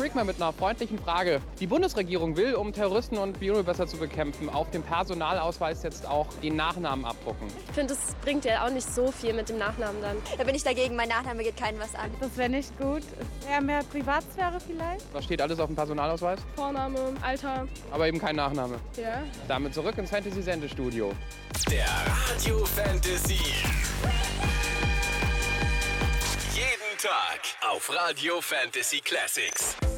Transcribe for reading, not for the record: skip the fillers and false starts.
Musik mal mit einer freundlichen Frage. Die Bundesregierung will, um Terroristen und Spione besser zu bekämpfen, auf dem Personalausweis jetzt auch den Nachnamen abdrucken. Ich finde, es bringt ja auch nicht so viel mit dem Nachnamen dann. Da bin ich dagegen, mein Nachname geht keinem was an. Das wäre nicht gut. Eher mehr Privatsphäre vielleicht. Was steht alles auf dem Personalausweis? Vorname, Alter. Aber eben kein Nachname. Ja. Damit zurück ins Fantasy-Sendestudio. Der Radio Fantasy. Jeden Tag auf Radio Fantasy Classics.